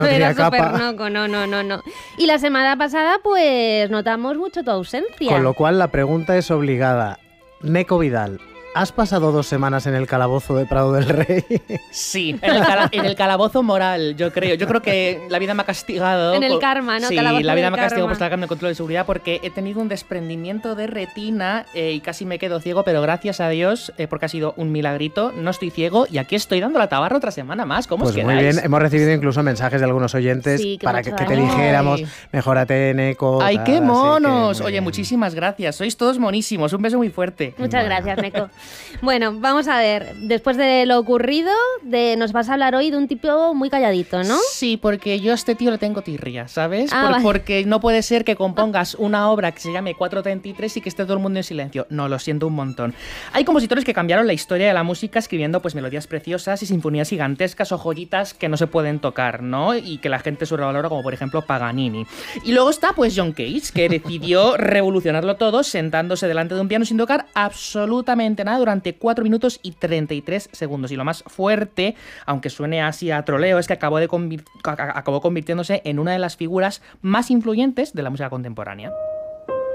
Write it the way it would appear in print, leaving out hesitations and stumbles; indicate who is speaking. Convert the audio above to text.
Speaker 1: No
Speaker 2: Era
Speaker 1: tenía capa.
Speaker 2: súper noco, no. Y la semana pasada, pues, notamos mucho tu ausencia.
Speaker 1: Con lo cual, la pregunta es obligada. Neco Vidal, ¿has pasado 2 semanas en el calabozo de Prado del Rey?
Speaker 3: Sí, en el calabozo moral, yo creo. Yo creo que la vida me ha castigado.
Speaker 2: En el karma, ¿no?
Speaker 3: Sí,
Speaker 2: Calabozo
Speaker 3: la vida
Speaker 2: del
Speaker 3: me ha castigado por
Speaker 2: karma.
Speaker 3: estar en el control de seguridad porque he tenido un desprendimiento de retina y casi me quedo ciego, pero gracias a Dios, porque ha sido un milagrito, no estoy ciego y aquí estoy dando la tabarra otra semana más. ¿Cómo os
Speaker 1: Pues muy
Speaker 3: quedáis?
Speaker 1: bien, hemos recibido incluso mensajes de algunos oyentes
Speaker 2: Sí, que
Speaker 1: para
Speaker 2: mucho
Speaker 1: que te
Speaker 2: daño.
Speaker 1: dijéramos,
Speaker 3: Ay.
Speaker 1: mejórate, Neco.
Speaker 3: ¡Ay,
Speaker 1: tal,
Speaker 3: qué
Speaker 1: así que
Speaker 3: monos!
Speaker 1: muy
Speaker 3: Oye,
Speaker 1: bien.
Speaker 3: muchísimas gracias. Sois todos monísimos. Un beso muy fuerte.
Speaker 2: Muchas gracias, Neco. Bueno, vamos a ver. Después de lo ocurrido, nos vas a hablar hoy de un tipo muy calladito, ¿no?
Speaker 3: Sí, porque yo a este tío le tengo tirria, ¿sabes?
Speaker 2: Ah, vale.
Speaker 3: Porque no puede ser que compongas una obra que se llame 4:33 y que esté todo el mundo en silencio. No, lo siento un montón. Hay compositores que cambiaron la historia de la música escribiendo pues melodías preciosas y sinfonías gigantescas o joyitas que no se pueden tocar, ¿no? Y que la gente sobrevalora, como por ejemplo Paganini. Y luego está pues John Cage, que decidió revolucionarlo todo sentándose delante de un piano sin tocar absolutamente nada durante 4 minutos y 33 segundos. Y lo más fuerte, aunque suene así a troleo, es que acabó convirtiéndose en una de las figuras más influyentes de la música contemporánea.